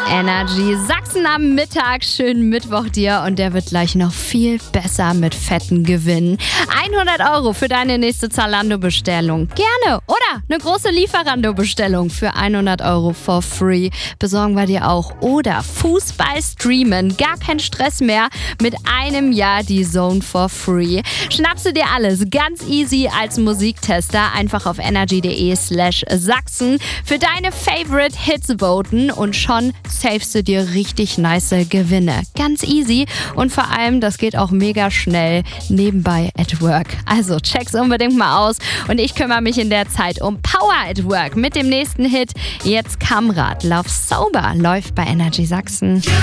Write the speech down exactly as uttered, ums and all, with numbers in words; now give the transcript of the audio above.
Energy Sachsen am Mittag. Schönen Mittwoch dir und der wird gleich noch viel besser mit fetten Gewinnen. hundert Euro für deine nächste Zalando-Bestellung. Gerne. Oder eine große Lieferando-Bestellung für hundert Euro for free. Besorgen wir dir auch. Oder Fußball streamen. Gar kein Stress mehr. Mit einem Jahr die Zone for free. Schnappst du dir alles ganz easy als Musiktester. Einfach auf energy.de slash Sachsen für deine Favorite Hits voten und schon savest du dir richtig nice Gewinne. Ganz easy und vor allem, das geht auch mega schnell nebenbei at work. Also check's unbedingt mal aus und ich kümmere mich in der Zeit um Power at Work mit dem nächsten Hit. Jetzt Kamrat, Love Sober läuft bei Energy Sachsen.